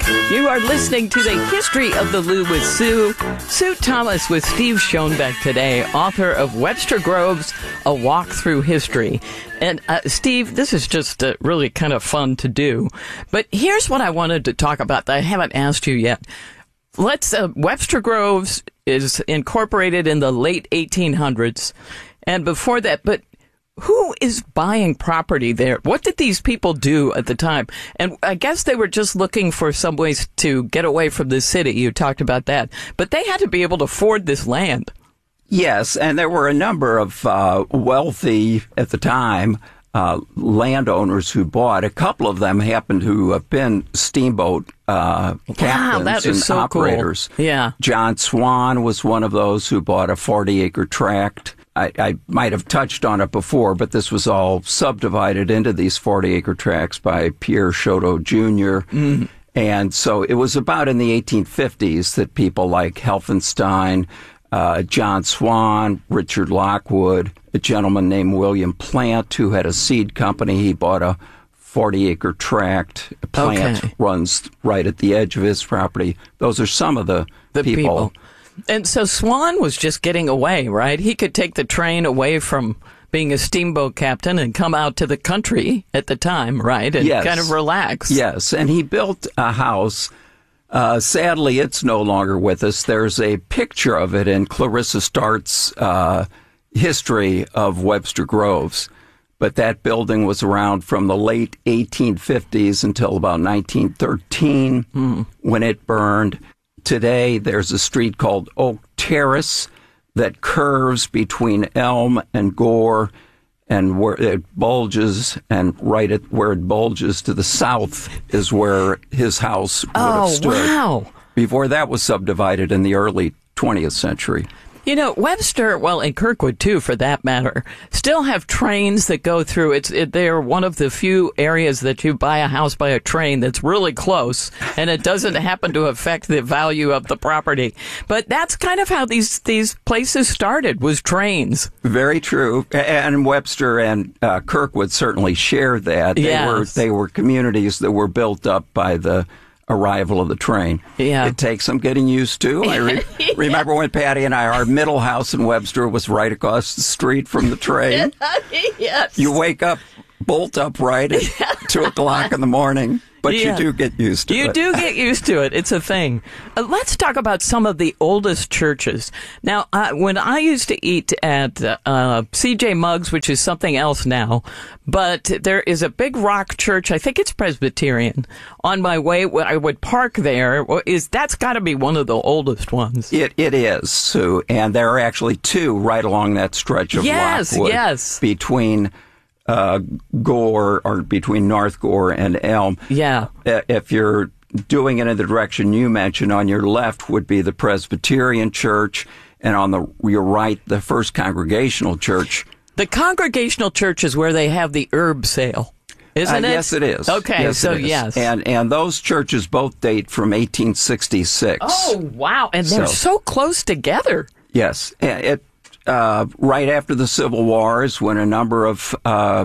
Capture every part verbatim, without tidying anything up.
You are listening to the History of the Lou with Sue. Sue Thomas with Steve Schoenbeck today, author of Webster Groves, A Walk Through History. And uh, Steve, this is just uh, really kind of fun to do. But here's what I wanted to talk about that I haven't asked you yet. Let's, uh, Webster Groves is incorporated in the late eighteen hundreds. And before that, but who is buying property there? What did these people do at the time? And I guess they were just looking for some ways to get away from the city. You talked about that. But they had to be able to afford this land. Yes, and there were a number of uh, wealthy, at the time, uh, landowners who bought. A couple of them happened to have been steamboat uh, captains wow, that is and so operators. Cool. Yeah. John Swan was one of those who bought a forty-acre tract. I, I might have touched on it before, but this was all subdivided into these forty-acre tracts by Pierre Chouteau Junior Mm. And so it was about in the eighteen fifties that people like Helfenstein, uh, John Swan, Richard Lockwood, a gentleman named William Plant who had a seed company. He bought a forty-acre tract. Plant okay. runs right at the edge of his property. Those are some of the, the people. people. And so Swan was just getting away, right? He could take the train away from being a steamboat captain and come out to the country at the time, right? And yes. kind of relax. Yes, and he built a house. Uh, sadly, it's no longer with us. There's a picture of it in Clarissa Start's uh, history of Webster Groves. But that building was around from the late eighteen fifties until about nineteen thirteen mm. when it burned. Today, there's a street called Oak Terrace that curves between Elm and Gore, and where it bulges, and right at where it bulges to the south is where his house would oh, have stood. Wow. Before that was subdivided in the early twentieth century. You know, Webster, well, and Kirkwood, too, for that matter, still have trains that go through. It's it, They're one of the few areas that you buy a house by a train that's really close, and it doesn't happen to affect the value of the property. But that's kind of how these, these places started, was trains. Very true. And Webster and uh, Kirkwood certainly share that. They, yes. were, they were communities that were built up by the arrival of the train. Yeah. It takes some getting used to. I re- yeah. remember when Patty and I, our middle house in Webster was right across the street from the train. Yes. You wake up bolt upright at two o'clock in the morning. But yeah. you do get used to you it. You do get used to it. It's a thing. Uh, let's talk about some of the oldest churches. Now, uh, when I used to eat at uh, C J Muggs, which is something else now, but there is a big rock church, I think it's Presbyterian, on my way, I would park there. Is That's got to be one of the oldest ones. It It is, Sue. And there are actually two right along that stretch of yes, Lockwood. Yes, between Uh, Gore, or between North Gore and Elm. Yeah. If you're doing it in the direction you mentioned, on your left would be the Presbyterian Church, and on the your right, the First Congregational Church. The Congregational Church is where they have the herb sale, isn't uh, it? Yes, it is. Okay, yes, so it is. yes. And, and those churches both date from eighteen sixty-six. Oh, wow. And they're so, so close together. Yes. It Uh, right after the Civil Wars, when a number of uh,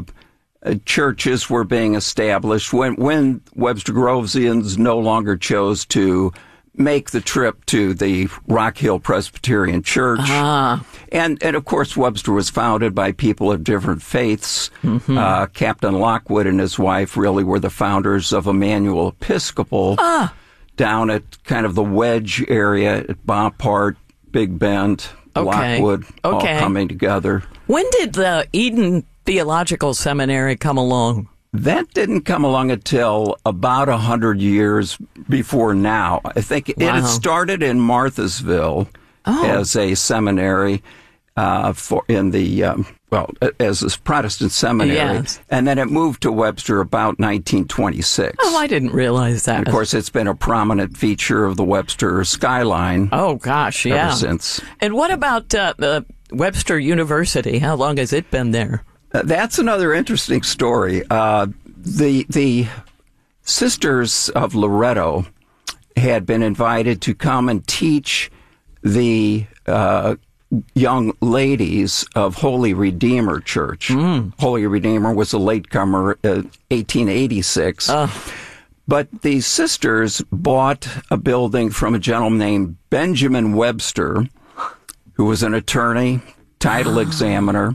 churches were being established, when when Webster Grovesians no longer chose to make the trip to the Rock Hill Presbyterian Church. Ah. And, and of course, Webster was founded by people of different faiths. Mm-hmm. Uh, Captain Lockwood and his wife really were the founders of Emmanuel Episcopal ah. down at kind of the Wedge area at Bompart, Big Bend. Okay. Lockwood, okay. all coming together. When did the Eden Theological Seminary come along? That didn't come along until about a hundred years before now. I think wow. it had started in Marthasville oh. as a seminary uh, for in the um, well as a Protestant seminary, yes. and then it moved to Webster about nineteen twenty-six. Oh, I didn't realize that. And of course, it's been a prominent feature of the Webster skyline. Oh gosh, yeah. Ever since. And what about uh, the Webster University? How long has it been there? Uh, that's another interesting story. Uh, the the Sisters of Loretto had been invited to come and teach the uh, young ladies of Holy Redeemer Church. Mm. Holy Redeemer was a latecomer in eighteen eighty-six. Uh. But the sisters bought a building from a gentleman named Benjamin Webster, who was an attorney, title examiner.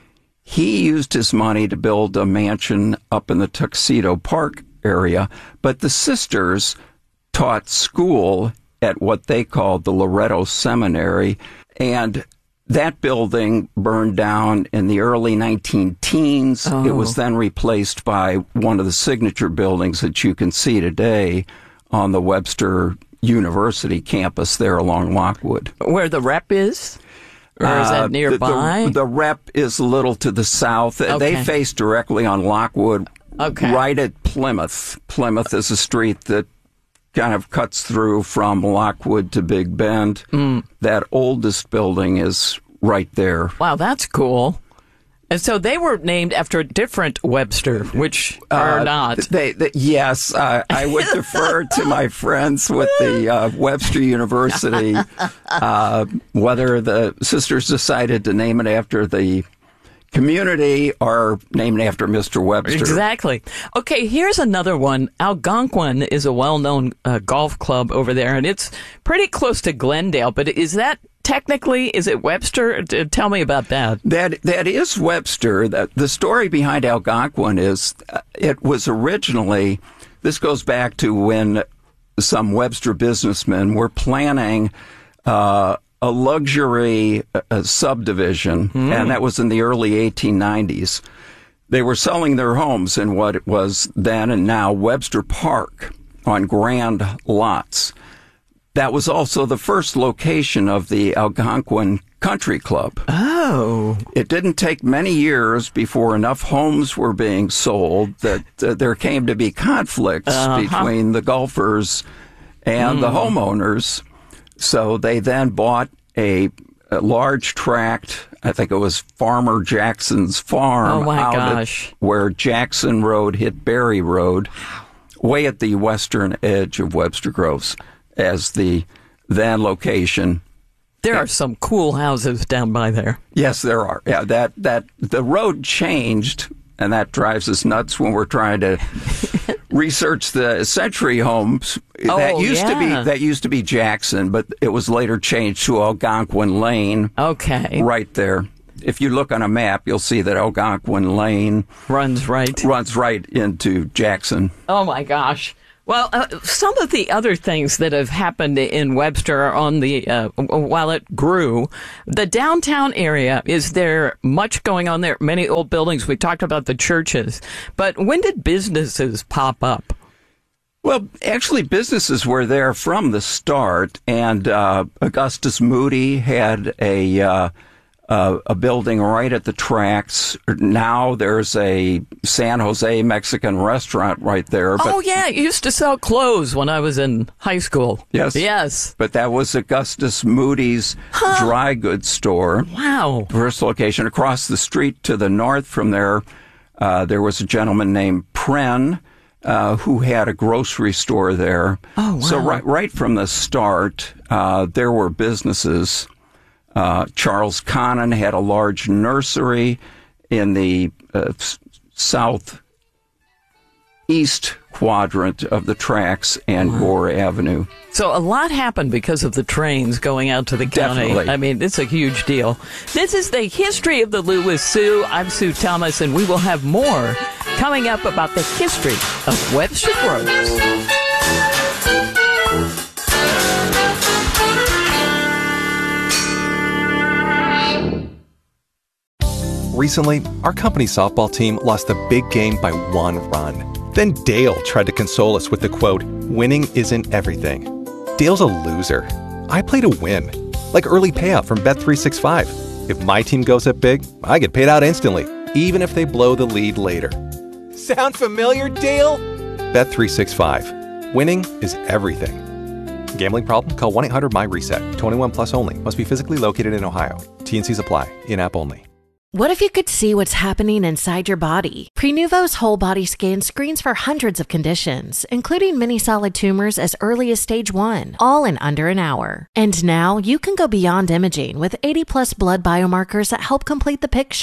He used his money to build a mansion up in the Tuxedo Park area, but the sisters taught school at what they called the Loretto Seminary, and that building burned down in the early nineteen teens. Oh. It was then replaced by one of the signature buildings that you can see today on the Webster University campus there along Lockwood. Where the Rep is? Or is that nearby? Uh, the, the, the Rep is a little to the south. Okay. They face directly on Lockwood, okay. right at Plymouth. Plymouth is a street that kind of cuts through from Lockwood to Big Bend. Mm. That oldest building is right there. Wow, that's cool. And so they were named after a different Webster, which are uh, not. They, they, yes, uh, I would defer to my friends with the uh, Webster University, uh, whether the sisters decided to name it after the community or named after Mister Webster. Exactly. Okay, here's another one. Algonquin is a well-known uh, golf club over there, and it's pretty close to Glendale. But is that technically, is it Webster? Tell me about that. That That is Webster. The, the story behind Algonquin is uh, it was originally, this goes back to when some Webster businessmen were planning uh a luxury uh, subdivision, mm. and that was in the early eighteen nineties. They were selling their homes in what it was then and now Webster Park on grand lots. That was also the first location of the Algonquin Country Club. Oh. It didn't take many years before enough homes were being sold that uh, there came to be conflicts uh-huh. between the golfers and mm. the homeowners. So they then bought a, a large tract. I think it was Farmer Jackson's farm. Oh my out gosh! At where Jackson Road hit Berry Road, way at the western edge of Webster Groves, as the then location. There are some cool houses down by there. Yes, there are. Yeah, that that the road changed, and that drives us nuts when we're trying to research the Century homes. Oh, that used yeah. to be that used to be Jackson, but it was later changed to Algonquin Lane. Okay. Right there. If you look on a map, you'll see that Algonquin Lane runs right runs right into Jackson. Oh my gosh. Well, uh, some of the other things that have happened in Webster are on the, uh, while it grew, the downtown area, is there much going on there? Many old buildings. We talked about the churches. But when did businesses pop up? Well, actually, businesses were there from the start, and uh, Augustus Moody had a uh, uh, a building right at the tracks. Now there's a San Jose Mexican restaurant right there. But, oh, yeah. It used to sell clothes when I was in high school. Yes. Yes. But that was Augustus Moody's huh. dry goods store. Wow. First location. Across the street to the north from there, uh, there was a gentleman named Pren, Uh, who had a grocery store there. Oh, wow. So right, right from the start, uh, there were businesses. Uh, Charles Connon had a large nursery in the uh, s- southeast quadrant of the tracks and wow. Gore Avenue. So a lot happened because of the trains going out to the county. Definitely. I mean, it's a huge deal. This is the history of the Lou with Sue. I'm Sue Thomas, and we will have more coming up about the history of Webster Groves. Recently, our company's softball team lost a big game by one run. Then Dale tried to console us with the quote, "Winning isn't everything." Dale's a loser. I play to win, like early payout from Bet three sixty-five. If my team goes up big, I get paid out instantly, even if they blow the lead later. Sound familiar, Dale? Bet three sixty-five. Winning is everything. Gambling problem? Call one eight hundred M Y reset. twenty-one plus only. Must be physically located in Ohio. T N Cs apply. In-app only. What if you could see what's happening inside your body? Prenuvo's whole body scan screens for hundreds of conditions, including many solid tumors as early as stage one, all in under an hour. And now you can go beyond imaging with eighty plus blood biomarkers that help complete the picture.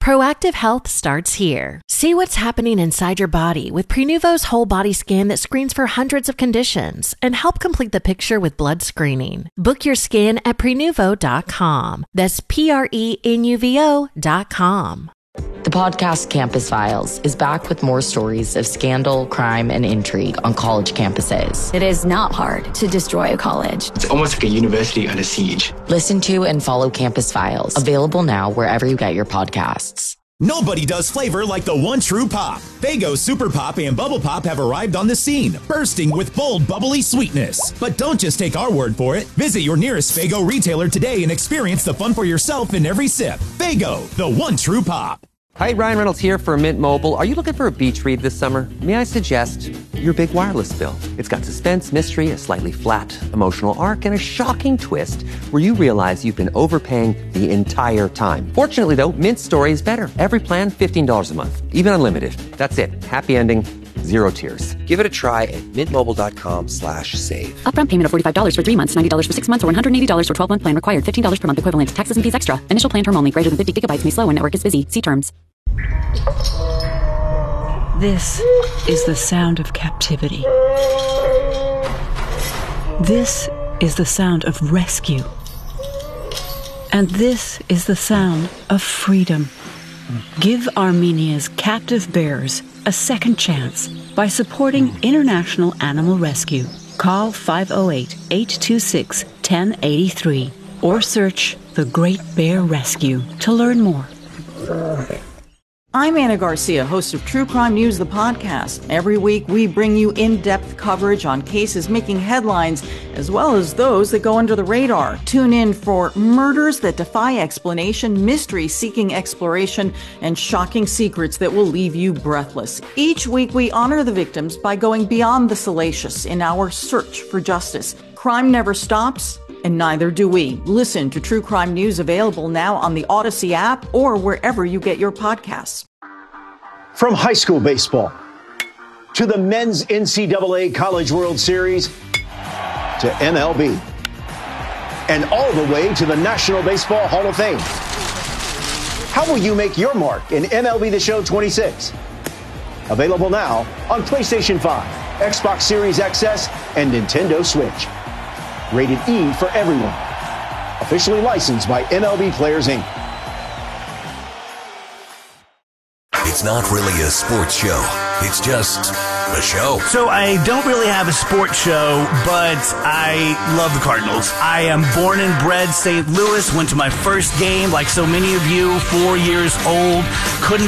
Proactive health starts here. See what's happening inside your body with Prenuvo's whole body scan that screens for hundreds of conditions and help complete the picture with blood screening. Book your scan at prenuvo dot com. That's P R E N U V O dot com. The podcast Campus Files is back with more stories of scandal, crime, and intrigue on college campuses. It is not hard to destroy a college. It's almost like a university under siege. Listen to and follow Campus Files, available now wherever you get your podcasts. Nobody does flavor like the one true pop. Faygo Super Pop and Bubble Pop have arrived on the scene, bursting with bold, bubbly sweetness. But don't just take our word for it. Visit your nearest Faygo retailer today and experience the fun for yourself in every sip. Faygo, the one true pop. Hi, Ryan Reynolds here for Mint Mobile. Are you looking for a beach read this summer? May I suggest your big wireless bill? It's got suspense, mystery, a slightly flat emotional arc, and a shocking twist where you realize you've been overpaying the entire time. Fortunately, though, Mint's story is better. Every plan, fifteen dollars a month, even unlimited. That's it. Happy ending, zero tears. Give it a try at mintmobile.com slash save. Upfront payment of forty-five dollars for three months, ninety dollars for six months, or one hundred eighty dollars for twelve-month plan required. fifteen dollars per month equivalent. Taxes and fees extra. Initial plan term only. Greater than fifty gigabytes may slow when network is busy. See terms. This is the sound of captivity. This is the sound of rescue. And this is the sound of freedom. Give Armenia's captive bears a second chance by supporting International Animal Rescue. Call five oh eight, eight two six, one oh eight three or search The Great Bear Rescue to learn more. I'm Anna Garcia, host of True Crime News, the podcast. Every week, we bring you in-depth coverage on cases making headlines, as well as those that go under the radar. Tune in for murders that defy explanation, mystery seeking exploration, and shocking secrets that will leave you breathless. Each week, we honor the victims by going beyond the salacious in our search for justice. Crime never stops, and neither do we. Listen to True Crime News, available now on the Odyssey app or wherever you get your podcasts. From high school baseball to the men's N C double A College World Series to M L B and all the way to the National Baseball Hall of Fame. How will you make your mark in M L B The Show twenty-six? Available now on PlayStation five, Xbox Series X S, and Nintendo Switch. Rated E for everyone. Officially licensed by M L B Players, Incorporated. It's not really a sports show. It's just a show. So I don't really have a sports show, but I love the Cardinals. I am born and bred Saint Louis. Went to my first game, like so many of you, four years old. Couldn't